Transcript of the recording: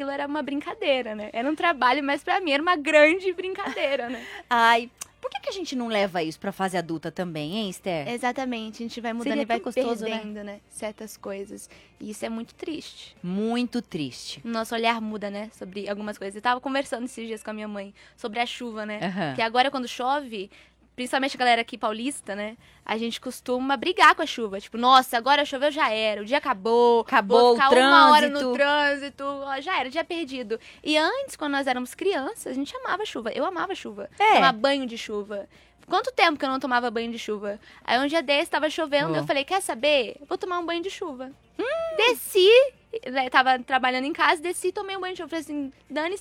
aquilo era uma brincadeira, né? Era um trabalho, mas pra mim era uma grande brincadeira, né? Ai, por que a gente não leva isso pra fase adulta também, hein, Esther? Exatamente, a gente vai mudando Seria e vai tão gostoso, né? perdendo, né? Certas coisas. E isso é muito triste. Muito triste. O nosso olhar muda, né? Sobre algumas coisas. Eu tava conversando esses dias com a minha mãe sobre a chuva, né? Aham. Porque agora quando chove, principalmente a galera aqui paulista, né? A gente costuma brigar com a chuva. Tipo, nossa, agora choveu, já era. O dia acabou. Acabou vou o ficar uma hora trânsito. no trânsito. Ó, já era, dia perdido. E antes, quando nós éramos crianças, a gente amava chuva. Eu amava chuva. É. Tomar banho de chuva. Quanto tempo que eu não tomava banho de chuva? Aí um dia desse, tava chovendo, Oh. eu falei, quer saber? Vou tomar um banho de chuva. Desci, né, tava trabalhando em casa, desci e tomei um banho de chuva. Falei assim, Dani,